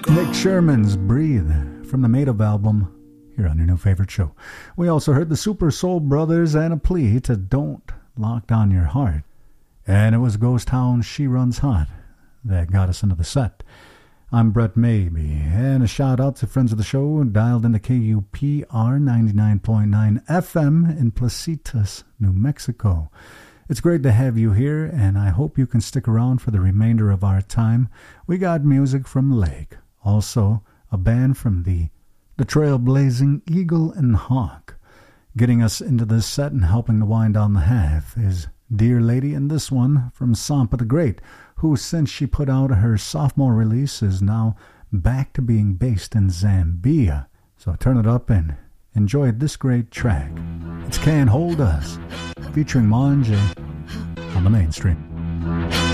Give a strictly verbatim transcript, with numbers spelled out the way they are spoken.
Nick Sherman's Breathe from the Made Of album here on your new favorite show. We also heard the Super Soul Brothers and a plea to Don't Lock Down Your Heart. And it was Ghost Town She Runs Hot that got us into the set. I'm Brett Maybe, and a shout out to friends of the show dialed into K U P R ninety-nine point nine F M in Placitas, New Mexico. It's great to have you here, and I hope you can stick around for the remainder of our time. We got music from Lake, also a band from the, the trailblazing Eagle and Hawk. Getting us into this set and helping to wind down the half is Dear Lady, and this one from Sampa the Great, who since she put out her sophomore release is now back to being based in Zambia. So turn it up and enjoy this great track. It's Can't Hold Us, featuring Manje on the Mainstream.